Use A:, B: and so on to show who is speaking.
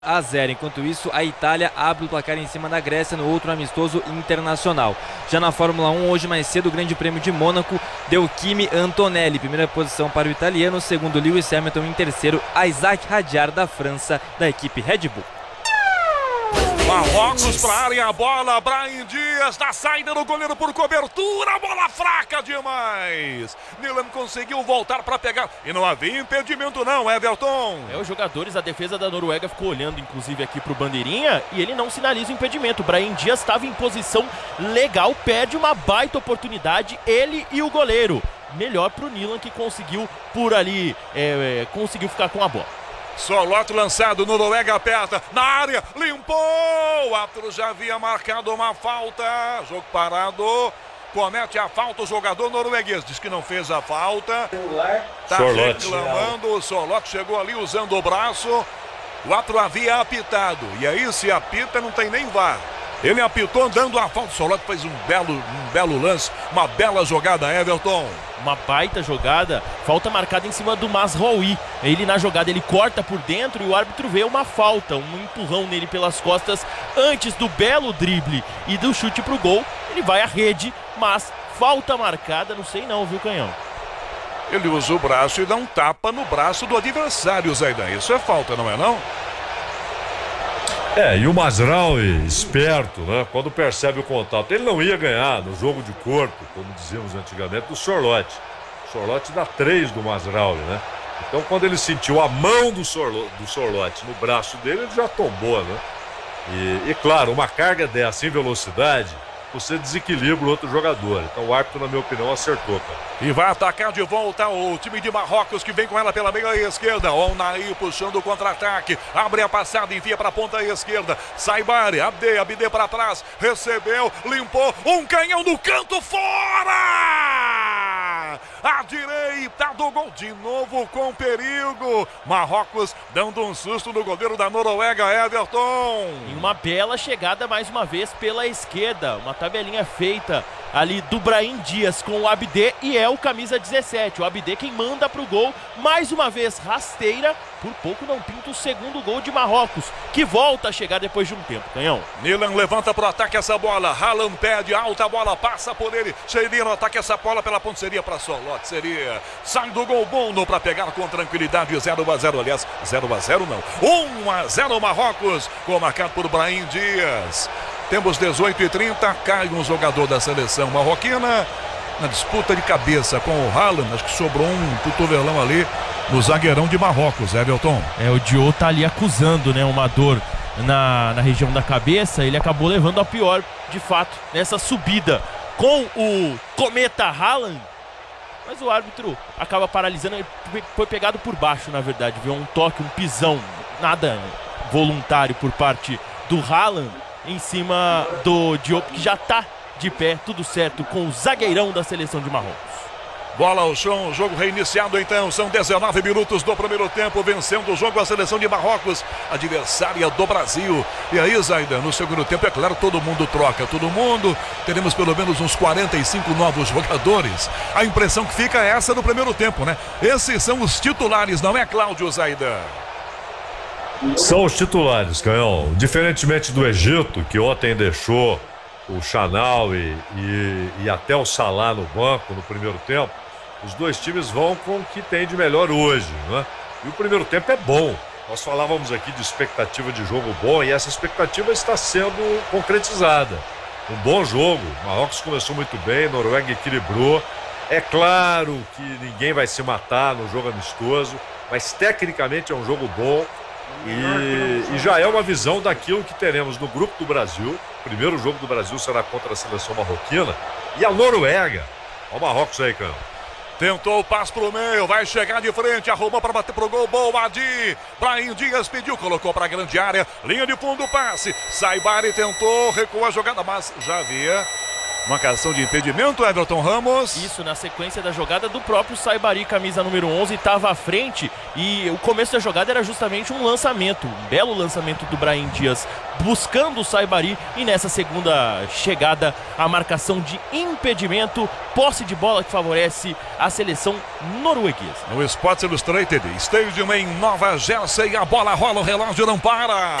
A: 1-0. Enquanto isso, a Itália abre o placar em cima da Grécia no outro amistoso internacional. Já na Fórmula 1, hoje mais cedo, o Grande Prêmio de Mônaco deu Kimi Antonelli, primeira posição para o italiano, segundo Lewis Hamilton, em terceiro, Isaac Hadjar da França, da equipe Red Bull.
B: Marrocos para a área, a bola, Brahim Dias, da saída do goleiro por cobertura, bola fraca demais. Nilan conseguiu voltar para pegar e não havia impedimento não, Everton.
C: Os jogadores, a defesa da Noruega ficou olhando inclusive aqui para o bandeirinha e ele não sinaliza o impedimento. Brahim Dias estava em posição legal, perde uma baita oportunidade, ele e o goleiro. Melhor para o Nilan, que conseguiu por ali, conseguiu ficar com a bola.
B: Solote lançado, Noruega aperta, na área, limpou, o árbitro já havia marcado uma falta, jogo parado, comete a falta o jogador norueguês, diz que não fez a falta, tá reclamando, o Solote chegou ali usando o braço, o árbitro havia apitado, e aí se apita não tem nem VAR. Ele apitou dando a falta, o Solote fez um belo lance, uma bela jogada, Everton.
C: Uma baita jogada, falta marcada em cima do Mazraoui. Ele na jogada, ele corta por dentro e o árbitro vê uma falta, um empurrão nele pelas costas antes do belo drible e do chute pro gol. Ele vai à rede, mas falta marcada, não sei não, viu, Canhão?
B: Ele usa o braço e dá um tapa no braço do adversário, Zaidan. Isso é falta, não é não?
D: E o Mazraoui, esperto, né? Quando percebe o contato, ele não ia ganhar no jogo de corpo, como dizíamos antigamente, do Solote. O Solote dá 3 do Mazraoui, né? Então, quando ele sentiu a mão do Solote no braço dele, ele já tombou, né? E claro, uma carga dessa em velocidade, você desequilibra o outro jogador. Então o árbitro, na minha opinião, acertou, cara.
B: E vai atacar de volta o time de Marrocos, que vem com ela pela meia esquerda. O Nair puxando o contra-ataque. Abre a passada, envia para a ponta esquerda. Saibari, Abde para trás. Recebeu, limpou. Um canhão no canto, fora! A direita do gol. De novo com perigo. Marrocos dando um susto no goleiro da Noruega, Everton.
C: E uma bela chegada mais uma vez pela esquerda. Uma tabelinha feita ali do Brahim Dias com o Abde e é o camisa 17. O Abde quem manda pro gol, mais uma vez rasteira, por pouco não pinta o segundo gol de Marrocos, que volta a chegar depois de um tempo, Canhão.
B: Nilan levanta pro ataque essa bola, Haaland pede, alta bola, passa por ele, seria no ataque essa bola pela ponta, seria pra Solote, seria, sai do gol Bono pra pegar com tranquilidade, 0-0, aliás, 0-0 não, 1-0 Marrocos, com marcado por Brahim Dias. Temos 18h30, cai um jogador da seleção marroquina na disputa de cabeça com o Haaland. Acho que sobrou um cotovelão ali no zagueirão de Marrocos, Everton.
C: O Diop tá ali acusando, né, uma dor na região da cabeça. Ele acabou levando a pior, de fato, nessa subida com o cometa Haaland. Mas o árbitro acaba paralisando, ele foi pegado por baixo, na verdade. Viu um toque, um pisão, nada voluntário por parte do Haaland em cima do Diop, que já tá de pé, tudo certo com o zagueirão da seleção de Marrocos.
B: Bola ao chão, jogo reiniciado então, são 19 minutos do primeiro tempo, vencendo o jogo a seleção de Marrocos, adversária do Brasil. E aí, Zaidan, no segundo tempo, é claro, todo mundo troca, teremos pelo menos uns 45 novos jogadores. A impressão que fica é essa no primeiro tempo, né? Esses são os titulares, não é, Cláudio, Zaidan?
D: São os titulares, Canhão. Diferentemente do Egito, que ontem deixou o Chanaui e até o Salah no banco no primeiro tempo, os dois times vão com o que tem de melhor hoje, né? E o primeiro tempo é bom. Nós falávamos aqui de expectativa de jogo bom e essa expectativa está sendo concretizada. Um bom jogo. O Marrocos começou muito bem, Noruega equilibrou. É claro que ninguém vai se matar no jogo amistoso, mas tecnicamente é um jogo bom. E já é uma visão daquilo que teremos no grupo do Brasil. O primeiro jogo do Brasil será contra a seleção marroquina e a Noruega. Olha o Marrocos aí, cara.
B: Tentou o passe pro meio, vai chegar de frente, arrumou para bater pro gol, boa Adi. Brahim Dias pediu, colocou para a grande área, linha de fundo, passe. Saibari tentou, recuou a jogada, mas já havia Marcação de impedimento, Everton Ramos.
C: Isso, na sequência da jogada do próprio Saibari, camisa número 11, estava à frente e o começo da jogada era justamente um lançamento, um belo lançamento do Brahim Dias buscando o Saibari e nessa segunda chegada a marcação de impedimento, posse de bola que favorece a seleção norueguesa.
B: No Sports Illustrated Stadium em Nova Jersey, a bola rola, o relógio não para.